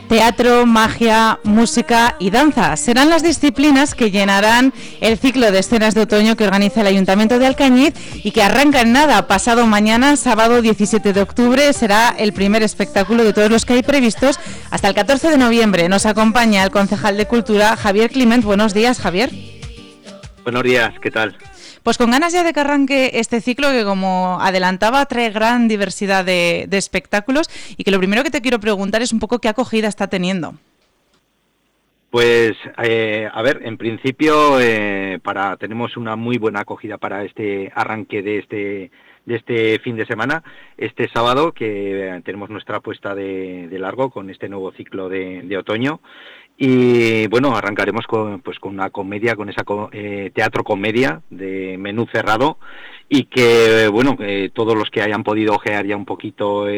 Teatro, magia, música y danza serán las disciplinas que llenarán el ciclo de escenas de otoño que organiza el Ayuntamiento de Alcañiz y que arranca en nada. Pasado mañana, sábado 17 de octubre, será el primer espectáculo de todos los que hay previstos hasta el 14 de noviembre. Nos acompaña el concejal de Cultura, Javier Climent. Buenos días, Javier. Buenos días, ¿qué tal? Pues con ganas ya de que arranque este ciclo que, como adelantaba, trae gran diversidad de espectáculos y que lo primero que te quiero preguntar es un poco qué acogida está teniendo. Pues, a ver, en principio tenemos una muy buena acogida para este arranque de este fin de semana, este sábado, que tenemos nuestra puesta de largo con este nuevo ciclo de otoño. Y bueno, arrancaremos con una comedia, con esa teatro comedia de menú cerrado, y que bueno, todos los que hayan podido ojear ya un poquito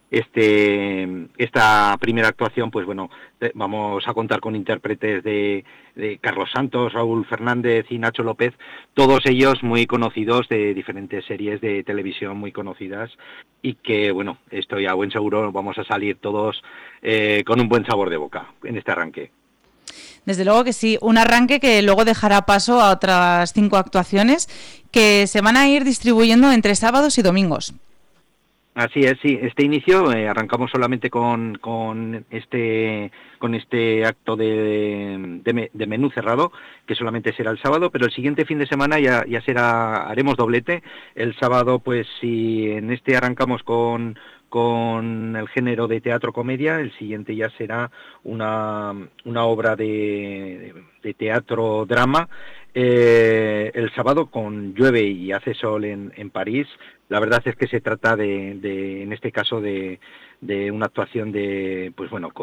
esta primera actuación, pues bueno, vamos a contar con intérpretes de Carlos Santos, Raúl Fernández y Nacho López, todos ellos muy conocidos de diferentes series de televisión muy conocidas, y que bueno, estoy a buen seguro, vamos a salir todos con un buen sabor de boca en este arranque. Desde luego que sí, un arranque que luego dejará paso a otras 5 actuaciones que se van a ir distribuyendo entre sábados y domingos. Así es, sí. Este inicio arrancamos solamente con este acto de menú cerrado, que solamente será el sábado, pero el siguiente fin de semana ya haremos doblete. El sábado, pues si en este arrancamos con el género de teatro comedia, el siguiente ya será una obra de teatro drama. El sábado, con Llueve y hace sol en París. La verdad es que se trata en este caso de una actuación pues bueno,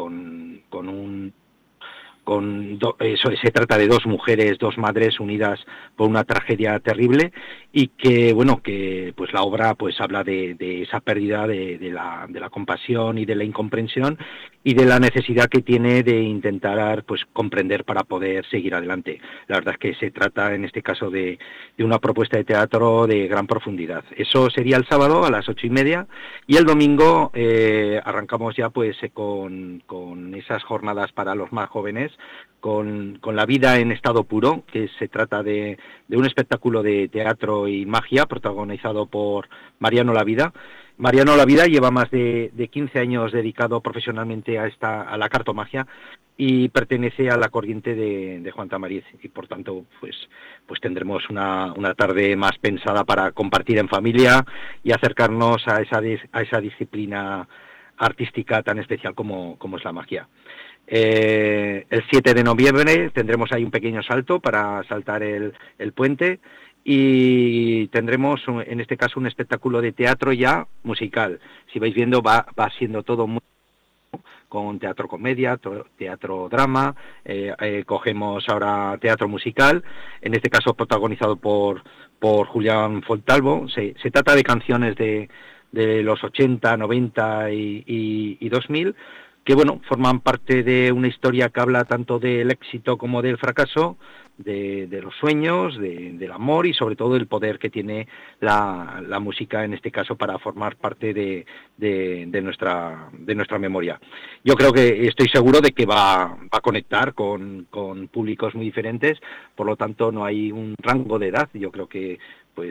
se trata de dos mujeres, dos madres unidas por una tragedia terrible, y que bueno, que pues la obra pues habla de esa pérdida de la compasión y de la incomprensión, y de la necesidad que tiene de intentar pues comprender para poder seguir adelante. La verdad es que se trata en este caso de una propuesta de teatro de gran profundidad. Eso sería el sábado a las 8:30, y el domingo arrancamos ya pues con esas jornadas para los más jóvenes, con la vida en estado puro, que se trata de un espectáculo de teatro y magia protagonizado por Mariano La Vida. Mariano La Vida lleva más de 15 años dedicado profesionalmente a la cartomagia, y pertenece a la corriente de Juan Tamariz, y por tanto pues tendremos una tarde más pensada para compartir en familia y acercarnos a esa disciplina artística tan especial como es la magia. El 7 de noviembre tendremos ahí un pequeño salto para saltar el puente, y tendremos en este caso un espectáculo de teatro ya musical. Si vais viendo, va siendo todo muy con teatro comedia, teatro drama, cogemos ahora teatro musical, en este caso protagonizado por Julián Fontalvo. Se trata de canciones de los 80, 90 y 2000, que bueno, forman parte de una historia que habla tanto del éxito como del fracaso, de los sueños, del amor, y sobre todo del poder que tiene la música en este caso para formar parte de nuestra memoria. Yo creo que estoy seguro de que va a conectar con públicos muy diferentes, por lo tanto no hay un rango de edad. Yo creo que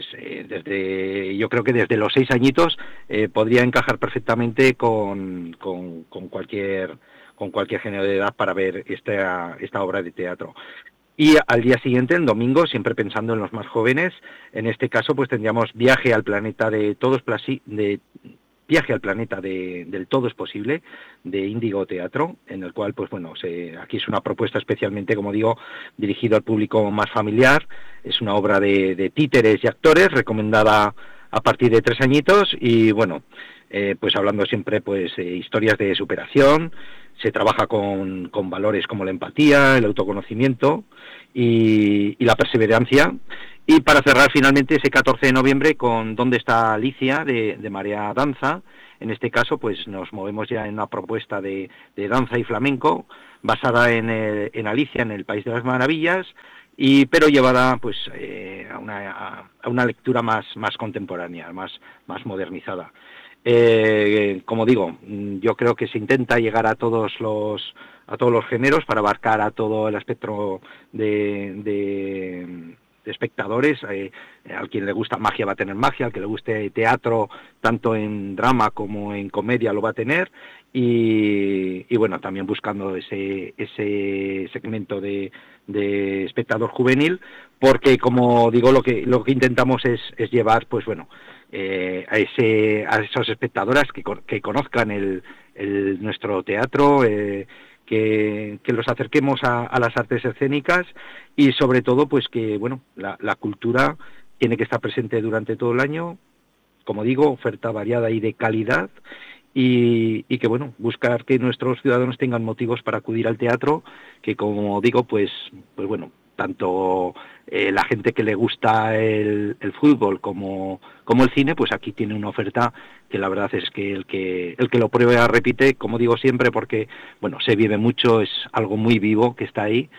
desde los 6 añitos podría encajar perfectamente con cualquier género de edad para ver esta obra de teatro. Y al día siguiente, el domingo, siempre pensando en los más jóvenes, en este caso pues tendríamos Viaje al planeta del Todo es posible, de Índigo Teatro, en el cual pues bueno, aquí es una propuesta especialmente, como digo, dirigido al público más familiar. Es una obra de títeres y actores, recomendada a partir de 3 añitos, y bueno, pues hablando siempre pues historias de superación. Se trabaja con valores como la empatía, el autoconocimiento y la perseverancia. Y para cerrar finalmente ese 14 de noviembre con ¿Dónde está Alicia?, de Marea Danza. En este caso pues nos movemos ya en una propuesta de danza y flamenco basada en Alicia, en el País de las Maravillas, pero llevada pues a una lectura más contemporánea, más modernizada. Como digo, yo creo que se intenta llegar a todos los géneros para abarcar a todo el espectro de espectadores. Al quien le gusta magia va a tener magia, al que le guste teatro, tanto en drama como en comedia, lo va a tener, y bueno, también buscando ese segmento de espectador juvenil, porque como digo, lo que intentamos es llevar, pues bueno, a esos espectadoras que conozcan nuestro teatro, que los acerquemos a las artes escénicas, y sobre todo pues que bueno, la cultura tiene que estar presente durante todo el año, como digo, oferta variada y de calidad, y que bueno, buscar que nuestros ciudadanos tengan motivos para acudir al teatro, que como digo, pues bueno, tanto la gente que le gusta el fútbol como el cine, pues aquí tiene una oferta que la verdad es que el que lo prueba repite, como digo siempre, porque bueno, se vive mucho, es algo muy vivo que está ahí,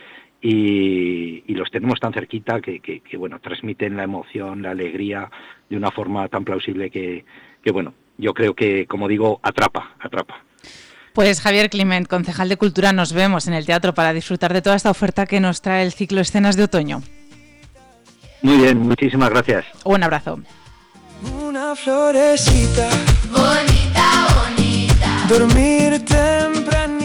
y los tenemos tan cerquita que bueno, transmiten la emoción, la alegría de una forma tan plausible que bueno, yo creo que, como digo, atrapa. Pues Javier Climent, concejal de Cultura, nos vemos en el teatro para disfrutar de toda esta oferta que nos trae el ciclo Escenas de Otoño. Muy bien, muchísimas gracias. Un abrazo. Una florecita bonita, bonita. Dormir tempranito.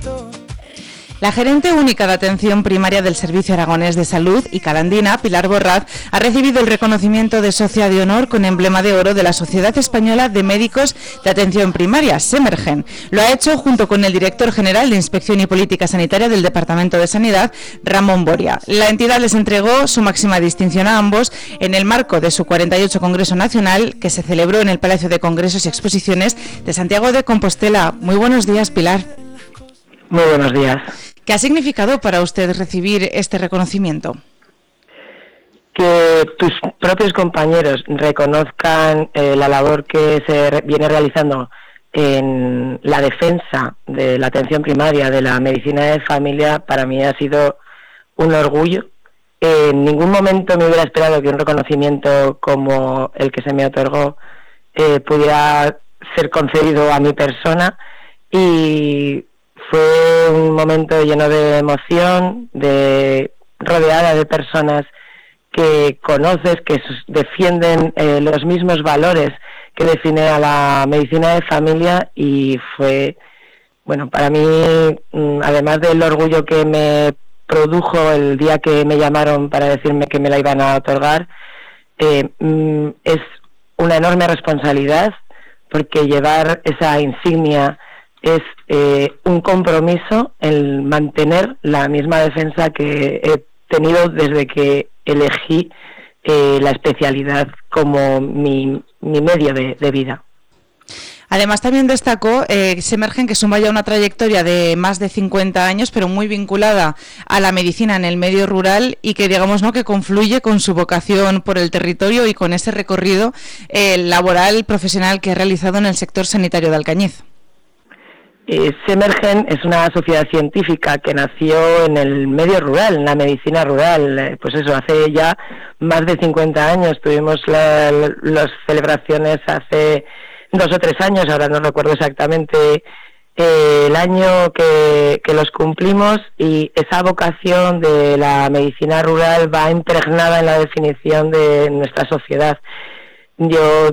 La gerente única de atención primaria del Servicio Aragonés de Salud y Calandina, Pilar Borraz, ha recibido el reconocimiento de socia de honor con emblema de oro de la Sociedad Española de Médicos de Atención Primaria, SEMERGEN. Lo ha hecho junto con el director general de Inspección y Política Sanitaria del Departamento de Sanidad, Ramón Boria. La entidad les entregó su máxima distinción a ambos en el marco de su 48 Congreso Nacional, que se celebró en el Palacio de Congresos y Exposiciones de Santiago de Compostela. Muy buenos días, Pilar. Muy buenos días. ¿Qué ha significado para usted recibir este reconocimiento? Que tus propios compañeros reconozcan la labor que se viene realizando en la defensa de la atención primaria, de la medicina de familia, para mí ha sido un orgullo. En ningún momento me hubiera esperado que un reconocimiento como el que se me otorgó pudiera ser concedido a mi persona, y fue un momento lleno de emoción, rodeada de personas que conoces, que defienden los mismos valores que define a la medicina de familia, y fue, bueno, para mí, además del orgullo que me produjo el día que me llamaron para decirme que me la iban a otorgar, es una enorme responsabilidad, porque llevar esa insignia es un compromiso en mantener la misma defensa que he tenido desde que elegí la especialidad como mi medio de vida. Además, también destacó SEMERGEN, que suma ya una trayectoria de más de 50 años, pero muy vinculada a la medicina en el medio rural, y que, digamos, ¿no?, que confluye con su vocación por el territorio y con ese recorrido laboral, profesional que ha realizado en el sector sanitario de Alcañiz. SEMERGEN es una sociedad científica que nació en el medio rural, en la medicina rural. Pues eso, hace ya más de 50 años. Tuvimos las celebraciones hace 2 o 3 años, ahora no recuerdo exactamente el año que los cumplimos, y esa vocación de la medicina rural va impregnada en la definición de nuestra sociedad. Yo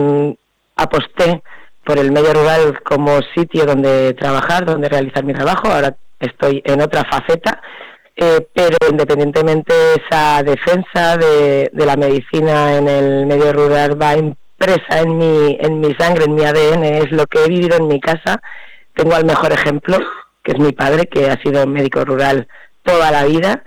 aposté por el medio rural como sitio donde trabajar, donde realizar mi trabajo. Ahora estoy en otra faceta, pero independientemente esa defensa de la medicina en el medio rural va impresa en mi sangre, en mi ADN, es lo que he vivido en mi casa. Tengo al mejor ejemplo, que es mi padre, que ha sido médico rural toda la vida,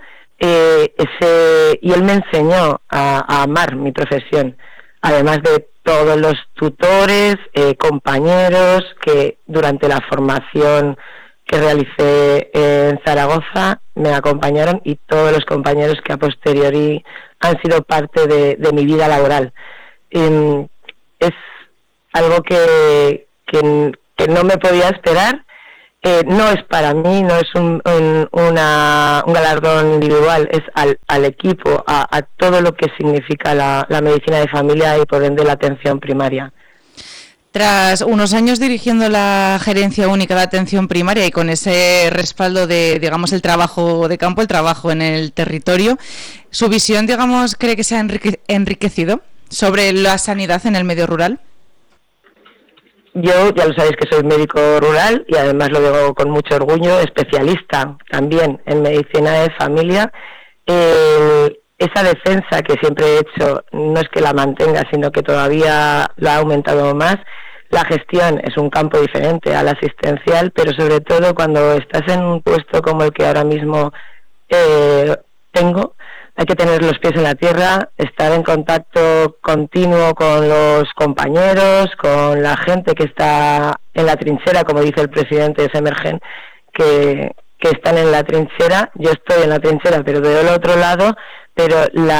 y él me enseñó a amar mi profesión, además de todos los tutores, compañeros que durante la formación que realicé en Zaragoza me acompañaron, y todos los compañeros que a posteriori han sido parte de mi vida laboral. Es algo que no me podía esperar. No es para mí, no es un galardón individual, es al equipo, a todo lo que significa la medicina de familia y por ende la atención primaria. Tras unos años dirigiendo la Gerencia Única de Atención Primaria y con ese respaldo de, digamos, el trabajo de campo, el trabajo en el territorio, ¿su visión, digamos, cree que se ha enriquecido sobre la sanidad en el medio rural? Yo, ya lo sabéis que soy médico rural y además lo digo con mucho orgullo, especialista también en medicina de familia. Esa defensa que siempre he hecho no es que la mantenga, sino que todavía lo ha aumentado más. La gestión es un campo diferente al asistencial, pero sobre todo cuando estás en un puesto como el que ahora mismo tengo, hay que tener los pies en la tierra, estar en contacto continuo con los compañeros, con la gente que está en la trinchera, como dice el presidente de Semergen, que están en la trinchera. Yo estoy en la trinchera, pero del otro lado, pero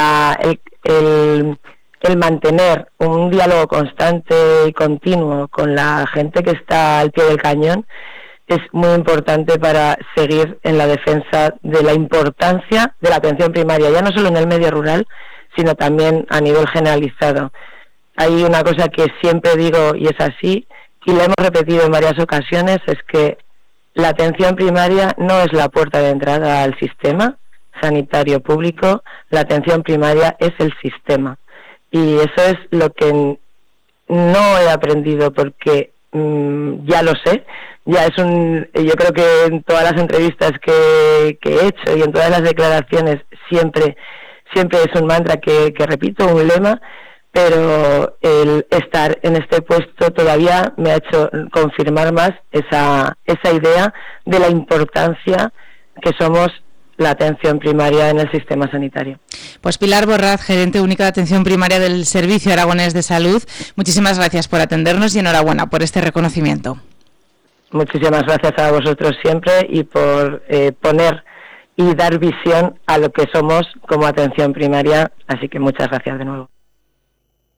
el mantener un diálogo constante y continuo con la gente que está al pie del cañón es muy importante para seguir en la defensa de la importancia de la atención primaria, ya no solo en el medio rural, sino también a nivel generalizado. Hay una cosa que siempre digo y es así, y la hemos repetido en varias ocasiones, es que la atención primaria no es la puerta de entrada al sistema sanitario público, la atención primaria es el sistema. Y eso es lo que no he aprendido porque ya lo sé, yo creo que en todas las entrevistas que he hecho y en todas las declaraciones siempre es un mantra que repito, un lema, pero el estar en este puesto todavía me ha hecho confirmar más esa idea de la importancia que somos la atención primaria en el sistema sanitario. Pues Pilar Borraz, gerente única de atención primaria del Servicio Aragonés de Salud, muchísimas gracias por atendernos y enhorabuena por este reconocimiento. Muchísimas gracias a vosotros siempre y por poner y dar visión a lo que somos como atención primaria, así que muchas gracias de nuevo.